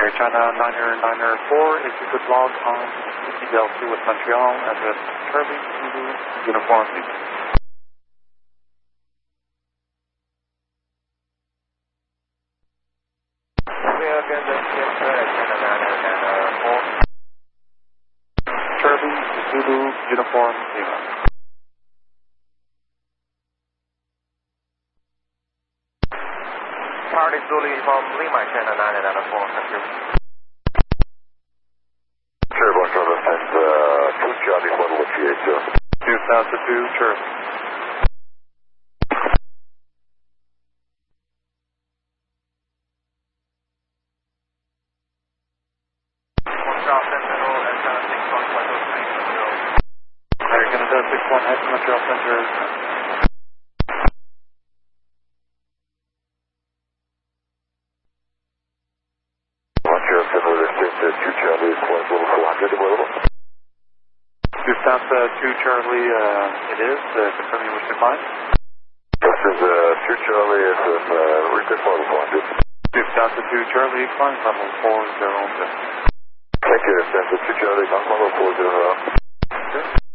China 994, if you could log on to CDL2 with Montreal, address Charlie Zulu Uniform Lima. Charlie Zulu Uniform Lima. Charlie Zulu Uniform Lima, China 994, thank you. Sure, Barcelona, and 2 Charlie 118. 2002, Charlie. Montreal Central at 6.123. American Delta 61 at Montreal Center. Montreal Center, there's 2 Charlie 400 available. Lufthansa 2 Charlie, it is. Confirm you wish to climb. This is 2 Charlie, it's request level 400. Lufthansa 2 Charlie, climb level 400. Thank you, Lufthansa 2 Charlie, climb level 400.